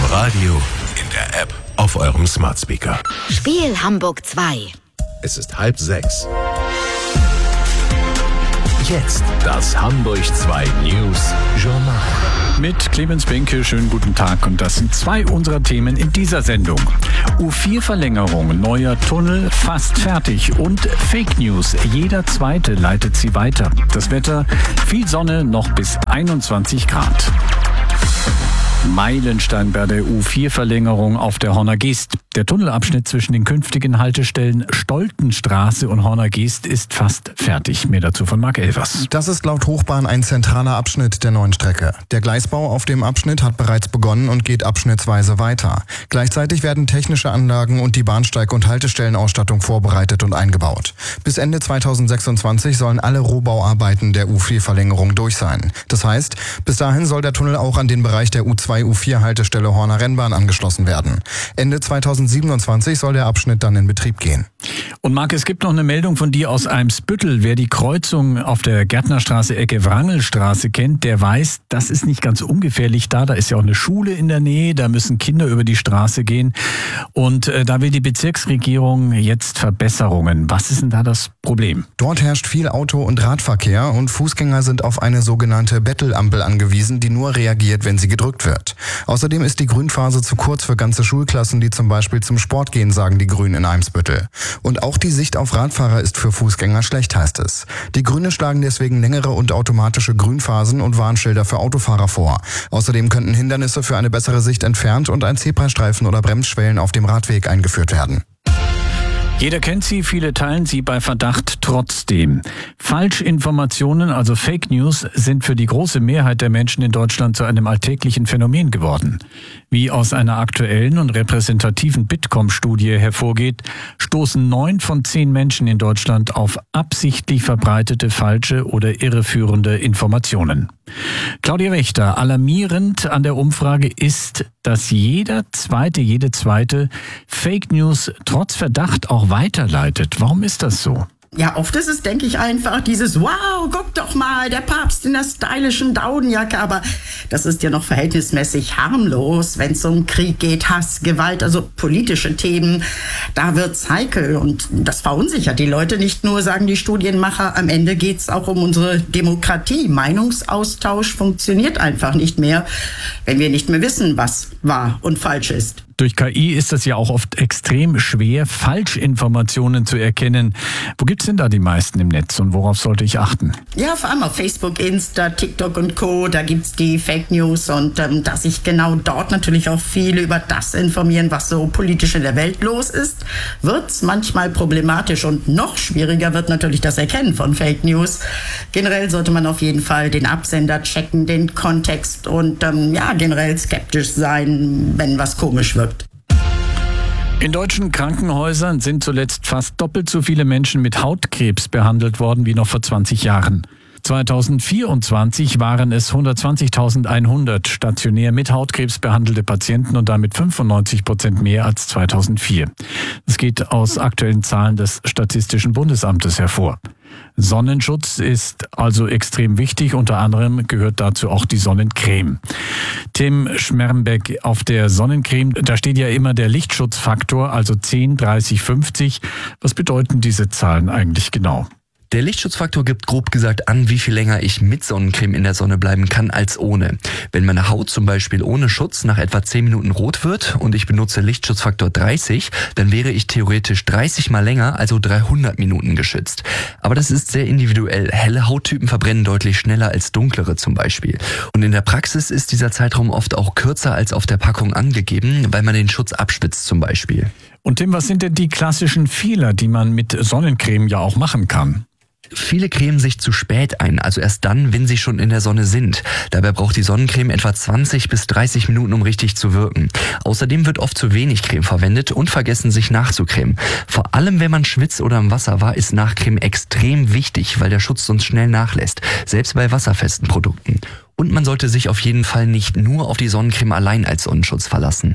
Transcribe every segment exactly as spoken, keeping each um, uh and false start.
Radio, in der App, auf eurem Smart Speaker. Spiel Hamburg zwei. Es ist halb sechs. Jetzt das Hamburg zwei News Journal. Mit Clemens Benke, schönen guten Tag. Und das sind zwei unserer Themen in dieser Sendung. U vier Verlängerung, neuer Tunnel, fast fertig und Fake News. Jeder Zweite leitet sie weiter. Das Wetter, viel Sonne, noch bis einundzwanzig Grad. Meilenstein bei der U vier Verlängerung auf der Horner Geest. Der Tunnelabschnitt zwischen den künftigen Haltestellen Stoltenstraße und Horner Geest ist fast fertig. Mehr dazu von Marc Elvers. Das ist laut Hochbahn ein zentraler Abschnitt der neuen Strecke. Der Gleisbau auf dem Abschnitt hat bereits begonnen und geht abschnittsweise weiter. Gleichzeitig werden technische Anlagen und die Bahnsteig- und Haltestellenausstattung vorbereitet und eingebaut. Bis Ende zweitausendsechsundzwanzig sollen alle Rohbauarbeiten der U vier Verlängerung durch sein. Das heißt, bis dahin soll der Tunnel auch an den Bereich der U zwei U vier Haltestelle Horner Rennbahn angeschlossen werden. Ende zweitausendsiebenundzwanzig soll der Abschnitt dann in Betrieb gehen. Und Marc, es gibt noch eine Meldung von dir aus Eimsbüttel. Wer die Kreuzung auf der Gärtnerstraße Ecke Wrangelstraße kennt, der weiß, das ist nicht ganz ungefährlich da. Da ist ja auch eine Schule in der Nähe, da müssen Kinder über die Straße gehen. Und äh, da will die Bezirksregierung jetzt Verbesserungen. Was ist denn da das Problem? Dort herrscht viel Auto- und Radverkehr und Fußgänger sind auf eine sogenannte Bettelampel angewiesen, die nur reagiert, wenn sie gedrückt wird. Außerdem ist die Grünphase zu kurz für ganze Schulklassen, die zum Beispiel zum Sport gehen, sagen die Grünen in Eimsbüttel. Und auch die Sicht auf Radfahrer ist für Fußgänger schlecht, heißt es. Die Grünen schlagen deswegen längere und automatische Grünphasen und Warnschilder für Autofahrer vor. Außerdem könnten Hindernisse für eine bessere Sicht entfernt und ein Zebrastreifen oder Bremsschwellen auf dem Radweg eingeführt werden. Jeder kennt sie, viele teilen sie bei Verdacht trotzdem. Falschinformationen, also Fake News, sind für die große Mehrheit der Menschen in Deutschland zu einem alltäglichen Phänomen geworden. Wie aus einer aktuellen und repräsentativen Bitkom-Studie hervorgeht, stoßen neun von zehn Menschen in Deutschland auf absichtlich verbreitete falsche oder irreführende Informationen. Claudia Wächter, alarmierend an der Umfrage ist, dass jeder Zweite, jede Zweite Fake News trotz Verdacht auch weiterleitet. Warum ist das so? Ja, oft ist es, denke ich, einfach dieses Wow, guck doch mal, der Papst in der stylischen Daunenjacke. Aber das ist ja noch verhältnismäßig harmlos, wenn es um Krieg geht, Hass, Gewalt, also politische Themen. Da wird's heikel und das verunsichert die Leute nicht nur, sagen die Studienmacher. Am Ende geht's auch um unsere Demokratie. Meinungsaustausch funktioniert einfach nicht mehr, wenn wir nicht mehr wissen, was wahr und falsch ist. Durch K I ist es ja auch oft extrem schwer, Falschinformationen zu erkennen. Wo gibt's denn da die meisten im Netz und worauf sollte ich achten? Ja, vor allem auf Facebook, Insta, TikTok und Co. Da gibt's die Fake News und ähm, dass sich genau dort natürlich auch viele über das informieren, was so politisch in der Welt los ist, wird's manchmal problematisch und noch schwieriger wird natürlich das Erkennen von Fake News. Generell sollte man auf jeden Fall den Absender checken, den Kontext und ähm, ja generell skeptisch sein, wenn was komisch wird. In deutschen Krankenhäusern sind zuletzt fast doppelt so viele Menschen mit Hautkrebs behandelt worden wie noch vor zwanzig Jahren. zweitausendvierundzwanzig waren es hundertzwanzigtausendeinhundert stationär mit Hautkrebs behandelte Patienten und damit fünfundneunzig Prozent mehr als zweitausendvier. Das geht aus aktuellen Zahlen des Statistischen Bundesamtes hervor. Sonnenschutz ist also extrem wichtig. Unter anderem gehört dazu auch die Sonnencreme. Tim Schmermbeck, auf der Sonnencreme, da steht ja immer der Lichtschutzfaktor, also zehn, dreißig, fünfzig. Was bedeuten diese Zahlen eigentlich genau? Der Lichtschutzfaktor gibt grob gesagt an, wie viel länger ich mit Sonnencreme in der Sonne bleiben kann als ohne. Wenn meine Haut zum Beispiel ohne Schutz nach etwa zehn Minuten rot wird und ich benutze Lichtschutzfaktor dreißig, dann wäre ich theoretisch dreißig mal länger, also dreihundert Minuten geschützt. Aber das ist sehr individuell. Helle Hauttypen verbrennen deutlich schneller als dunklere zum Beispiel. Und in der Praxis ist dieser Zeitraum oft auch kürzer als auf der Packung angegeben, weil man den Schutz abspitzt zum Beispiel. Und Tim, was sind denn die klassischen Fehler, die man mit Sonnencreme ja auch machen kann? Viele cremen sich zu spät ein, also erst dann, wenn sie schon in der Sonne sind. Dabei braucht die Sonnencreme etwa zwanzig bis dreißig Minuten, um richtig zu wirken. Außerdem wird oft zu wenig Creme verwendet und vergessen, sich nachzucremen. Vor allem, wenn man schwitzt oder im Wasser war, ist Nachcreme extrem wichtig, weil der Schutz sonst schnell nachlässt, selbst bei wasserfesten Produkten. Und man sollte sich auf jeden Fall nicht nur auf die Sonnencreme allein als Sonnenschutz verlassen.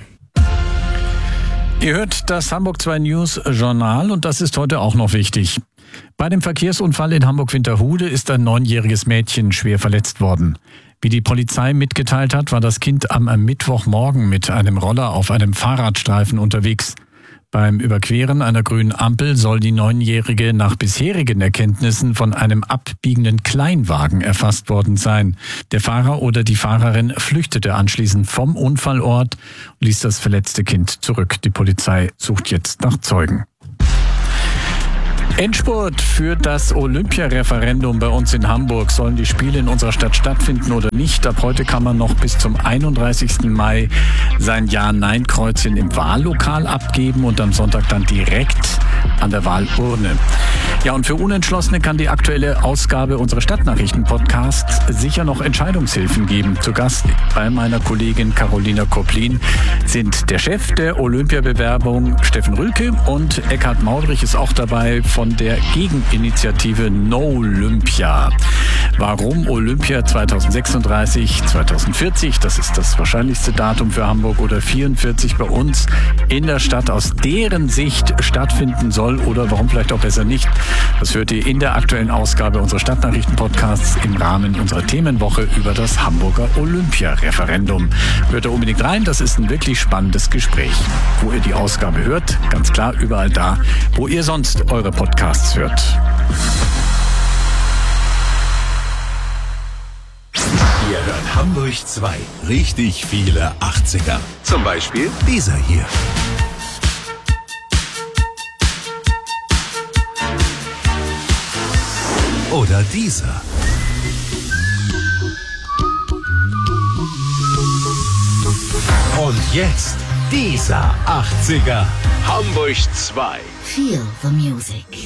Ihr hört das Hamburg zwei News Journal und das ist heute auch noch wichtig. Bei dem Verkehrsunfall in Hamburg-Winterhude ist ein neunjähriges Mädchen schwer verletzt worden. Wie die Polizei mitgeteilt hat, war das Kind am Mittwochmorgen mit einem Roller auf einem Fahrradstreifen unterwegs. Beim Überqueren einer grünen Ampel soll die Neunjährige nach bisherigen Erkenntnissen von einem abbiegenden Kleinwagen erfasst worden sein. Der Fahrer oder die Fahrerin flüchtete anschließend vom Unfallort und ließ das verletzte Kind zurück. Die Polizei sucht jetzt nach Zeugen. Endspurt für das Olympia-Referendum bei uns in Hamburg. Sollen die Spiele in unserer Stadt stattfinden oder nicht? Ab heute kann man noch bis zum einunddreißigsten Mai sein Ja-Nein-Kreuzchen im Wahllokal abgeben und am Sonntag dann direkt an der Wahlurne. Ja, und für Unentschlossene kann die aktuelle Ausgabe unserer Stadtnachrichten-Podcasts sicher noch Entscheidungshilfen geben. Zu Gast bei meiner Kollegin Carolina Koplin sind der Chef der Olympiabewerbung Steffen Rülke und Eckhard Maudrich ist auch dabei von der Gegeninitiative No Olympia. Warum Olympia zweitausendsechsunddreißig, zweitausendvierzig, das ist das wahrscheinlichste Datum für Hamburg, oder vierundvierzig bei uns in der Stadt aus deren Sicht stattfinden soll oder warum vielleicht auch besser nicht. Das hört ihr in der aktuellen Ausgabe unserer Stadtnachrichten-Podcasts im Rahmen unserer Themenwoche über das Hamburger Olympia-Referendum. Hört da unbedingt rein, das ist ein wirklich spannendes Gespräch. Wo ihr die Ausgabe hört, ganz klar überall da, wo ihr sonst eure Podcasts hört. Ihr hört Hamburg zwei. Richtig viele achtziger. Zum Beispiel dieser hier. Oder dieser. Und jetzt dieser achtziger. Hamburg zwei. Feel the music.